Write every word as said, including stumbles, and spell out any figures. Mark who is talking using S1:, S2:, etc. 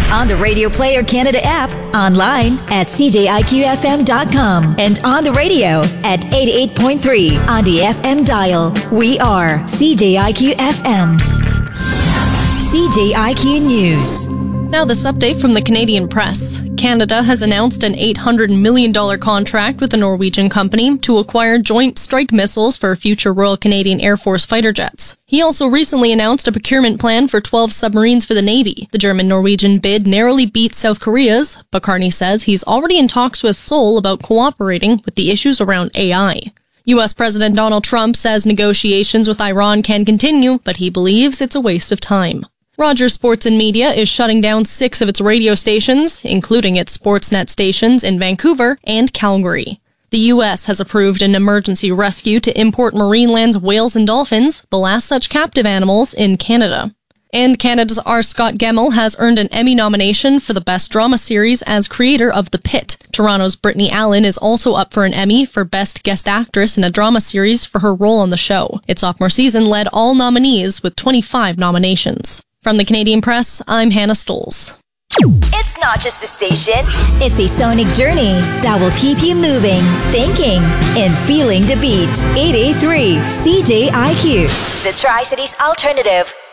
S1: on the Radio Player Canada app, online at c j i q f m dot com, and on the radio at eighty-eight point three on the F M dial. We are C J I Q F M. C J I Q News.
S2: Now this update from the Canadian Press. Canada has announced an eight hundred million dollars contract with a Norwegian company to acquire Joint Strike Missiles for future Royal Canadian Air Force fighter jets. He also recently announced a procurement plan for twelve submarines for the Navy. The German-Norwegian bid narrowly beat South Korea's, but Carney says he's already in talks with Seoul about cooperating with the issues around A I. U S President Donald Trump says negotiations with Iran can continue, but he believes it's a waste of time. Rogers Sports and Media is shutting down six of its radio stations, including its Sportsnet stations in Vancouver and Calgary. The U S has approved an emergency rescue to import Marineland's whales and dolphins, the last such captive animals in Canada. And Canada's R. Scott Gemmell has earned an Emmy nomination for the Best Drama Series as creator of The Pit. Toronto's Brittany Allen is also up for an Emmy for Best Guest Actress in a Drama Series for her role on the show. Its sophomore season led all nominees with twenty-five nominations. From the Canadian Press, I'm Hannah Stoles.
S1: It's not just a station, it's a sonic journey that will keep you moving, thinking, and feeling the beat. eight eighty-three C J I Q, the Tri-Cities Alternative.